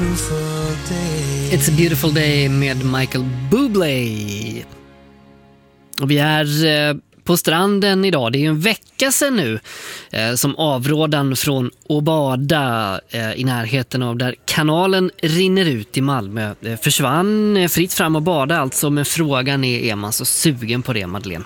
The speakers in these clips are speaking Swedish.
It's a beautiful day med Michael Bublé. Och vi är på stranden idag. Det är ju en vecka sedan nu som avrådan från att bada i närheten av där kanalen rinner ut i Malmö försvann. Fritt fram och bada alltså, men frågan är man så sugen på det, Madeleine?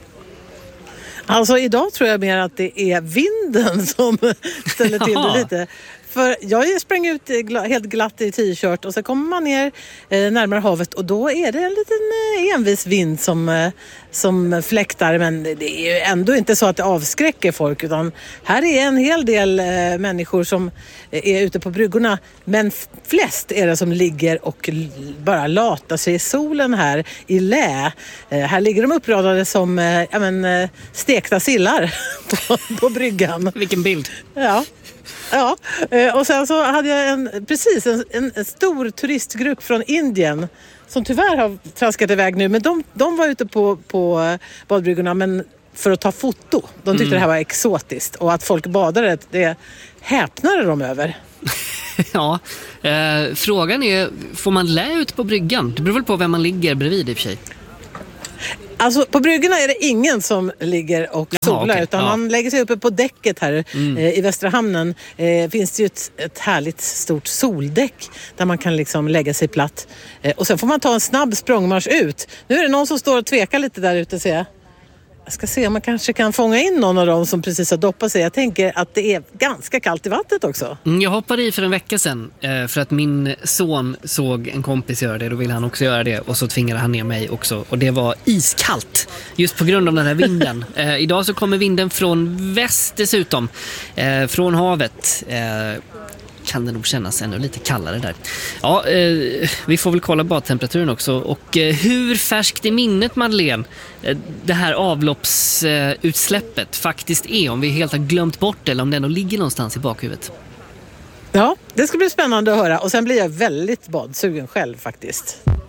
Alltså idag tror jag mer att det är vinden som ställer till det lite. För jag sprang ut helt glatt i t-shirt och så kommer man ner närmare havet och då är det en liten envis vind som fläktar. Men det är ju ändå inte så att det avskräcker folk, utan här är en hel del människor som är ute på bryggorna. Men flest är det som ligger och bara latar sig i solen här i lä. Här ligger de uppradade som stekta sillar på bryggan. Vilken bild! Ja, och sen så hade jag en stor turistgrupp från Indien som tyvärr har traskat iväg nu, men de var ute på badbryggorna men för att ta foto. De tyckte det här var exotiskt och att folk badade, det häpnade de över. Ja, frågan är, får man lä ut på bryggan? Det beror väl på vem man ligger bredvid i och för sig. Alltså på bryggorna är det ingen som ligger och solar, utan man lägger sig uppe på däcket här i Västra hamnen. Finns det ju ett härligt stort soldäck där man kan liksom lägga sig platt. Och sen får man ta en snabb språngmarsch ut. Nu är det någon som står och tvekar lite där ute, ser jag. Jag ska se om man kanske kan fånga in någon av dem som precis har doppat sig. Jag tänker att det är ganska kallt i vattnet också. Jag hoppade i för en vecka sedan för att min son såg en kompis göra det. Då ville han också göra det och så tvingade han ner mig också. Och det var iskallt just på grund av den här vinden. Idag så kommer vinden från väst dessutom. Från havet. Kan det nog kännas ännu lite kallare där. Ja, vi får väl kolla badtemperaturen också. Och hur färskt i minnet, Madeleine, det här avloppsutsläppet faktiskt är, om vi helt har glömt bort det eller om det ändå ligger någonstans i bakhuvudet. Ja, det ska bli spännande att höra. Och sen blir jag väldigt badsugen själv faktiskt.